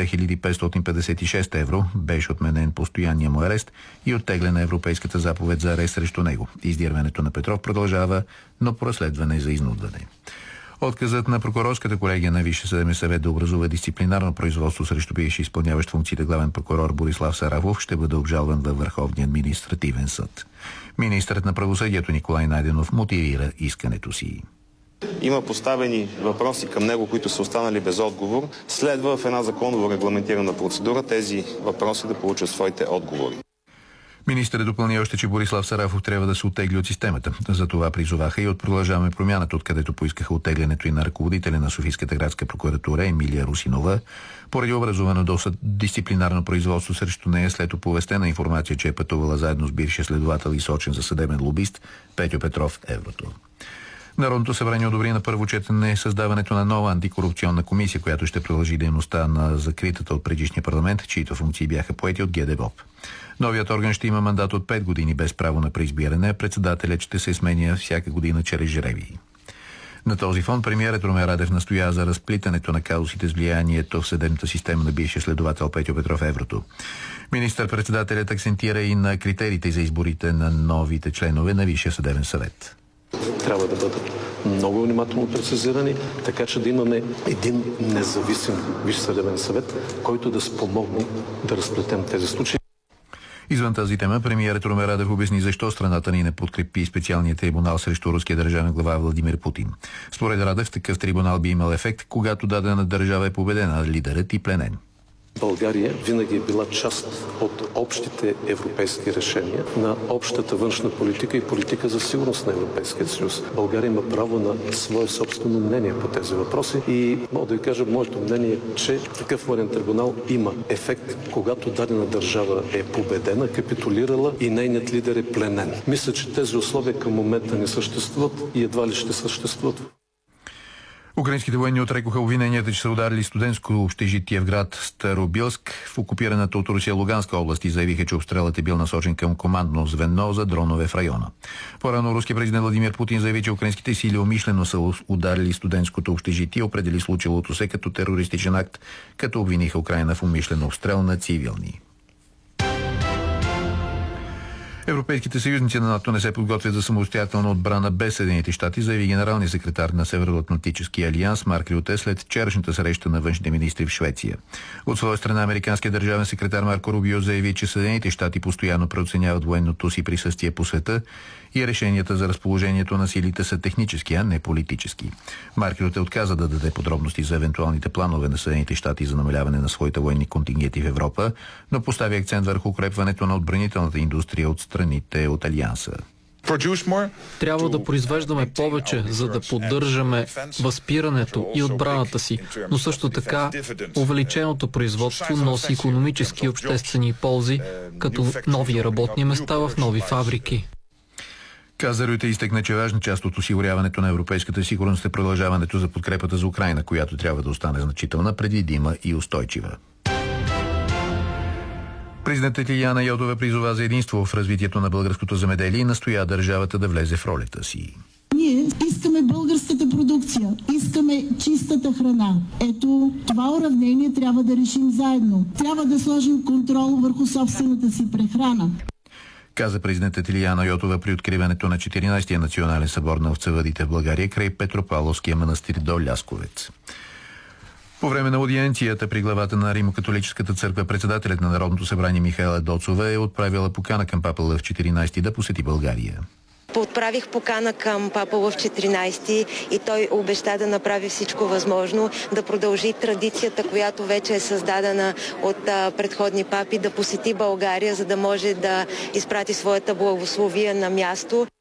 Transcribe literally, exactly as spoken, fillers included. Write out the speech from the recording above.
две хиляди петстотин петдесет и шест евро, беше отменен постоянния му арест и оттеглена европейската заповед за арест срещу него. Издирването на Петров продължава, но по разследване за изнудване. Отказът на прокурорската колегия на Висшия съдебен съвет да образува дисциплинарно производство срещу бивши изпълняващ функциите главен прокурор Борислав Сарафов ще бъде обжалван във Върховния административен съд. Министърът на правосъдието Николай Найденов мотивира искането си. Има поставени въпроси към него, които са останали без отговор. Следва в една законово регламентирана процедура тези въпроси да получат своите отговори. Министърът допълни още, че Борислав Сарафов трябва да се оттегли от системата. За това призоваха и от Продължаваме промяната, откъдето поискаха оттеглянето и на ръководителя на Софийската градска прокуратура Емилия Русинова, поради образувано до дисциплинарно производство срещу нея след оповестена информация, че е пътувала заедно с бившия следовател и сочен за съдебен лобист Петьо Петров Еврото. Народното събрание одобри на първо четене създаването на нова антикорупционна комисия, която ще продължи дейността на закритата от предишния парламент, чието функции бяха поети от ГДБОП. Новият орган ще има мандат от пет години без право на преизбиране, а председателят ще се сменя всяка година чрез жребий. На този фон премиерът Румен Радев настоя за разплитането на казусите с влиянието в съдебната система на бившия следовател Петьо Петров Еврото. Министър-председателят акцентира и на критериите за изборите на новите членове на Висшия съдебен съвет. Трябва да бъдат много внимателно прецизирани, така че да имаме един независим Висш съдебен съвет, който да спомогне да разплетем тези случаи. Извън тази тема, премиерът Румен Радев обясни защо страната ни не подкрепи специалния трибунал срещу руския държавен глава Владимир Путин. Според Радев, такъв трибунал би имал ефект, когато дадена държава е победена, лидерът и пленен. България винаги е била част от общите европейски решения на общата външна политика и политика за сигурност на Европейския съюз. България има право на свое собствено мнение по тези въпроси и мога да ви кажа, моето мнение е, че такъв военен трибунал има ефект, когато дадена държава е победена, капитулирала и нейният лидер е пленен. Мисля, че тези условия към момента не съществуват и едва ли ще съществуват. Украинските военни отрекоха обвиненията, че са ударили студентско общежитие в град Старобилск в окупираната от Русия Луганска област и заявиха, че обстрелът е бил насочен към командно звено за дронове в района. По-рано руски президент Владимир Путин заяви, че украинските сили умишлено са ударили студентското общежитие и определи случилото се като терористичен акт, като обвиниха Украйна в умишлен обстрел на цивилни. Европейските съюзници на НАТО не се подготвят за самостоятелна отбрана без Съединените щати, заяви генералният секретар на Североатлантическия алианс Марк Рюте след вчерашната среща на външните министри в Швеция. От своя страна американският държавен секретар Марко Рубио заяви, че Съединените щати постоянно преоценяват военното си присъствие по света и решенията за разположението на силите са технически, а не политически. Марк Рюте отказа да даде подробности за евентуалните планове на Съединените щати за намаляване на своите военни контингенти в Европа, но постави акцент върху укрепването на отбранителната индустрия от страните от Алианса. Трябва да произвеждаме повече, за да поддържаме възпирането и отбраната си, но също така увеличеното производство носи икономически и обществени ползи, като нови работни места в нови фабрики. Каза Рюте изтъкна, че важна част от осигуряването на европейската сигурност е продължаването за подкрепата за Украйна, която трябва да остане значителна, предвидима и устойчива. Президентът Илияна Йотова призова за единство в развитието на българското земеделие и настоя държавата да влезе в ролята си. Ние искаме българската продукция, искаме чистата храна. Ето, това уравнение трябва да решим заедно. Трябва да сложим контрол върху собствената си прехрана. Каза президентът Илияна Йотова при откриването на четиринайсетия национален събор на овцевъдите в България край Петропавловския манастир до Лясковец. По време на аудиенцията при главата на Римо-католическата църква председателят на Народното събрание Михаела Доцова е отправила покана към папа Лъв четиринайсети да посети България. Отправих покана към папа Лъв четиринайсети и той обеща да направи всичко възможно, да продължи традицията, която вече е създадена от а, предходни папи, да посети България, за да може да изпрати своята благословия на място.